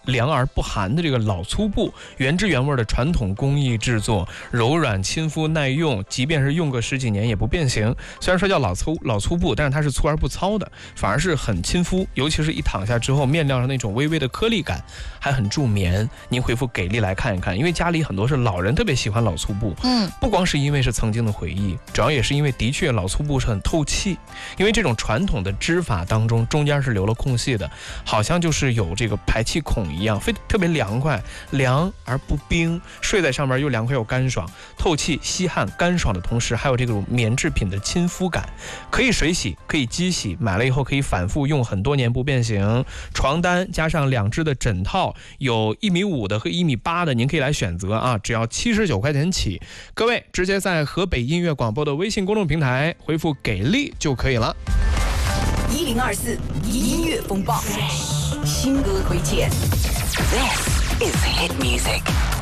凉而不寒的这个老粗布，原汁原味的传统工艺制作，柔软亲肤耐用，即便是用个10几年也不变形。虽然说叫老粗布，但是它是粗而不糙的，反而是很亲肤，尤其是一躺下之后，面料上那种微微的颗粒感还很助眠。您回复给力来看一看，因为家里很多是老人特别喜欢老粗布，不光是因为是曾经的回忆，主要也是因为的确老粗布是很透气，因为这种传统的织法当中中间是留了空隙的，好像就是有这个排气孔一样，特别凉快，凉而不冰，睡在上面又凉快又干爽，透气吸汗干爽的同时，还有这种棉制品的亲肤感，可以水洗，可以机洗，买了以后可以反复用很多年不变形。床单加上2只的枕套，有1.5米的和1.8米的，您可以来选择啊，只要79块钱起。各位直接在河北音乐广播的微信公众平台回复给力就可以了。 1024音乐风暴新歌推荐。 This is hit music.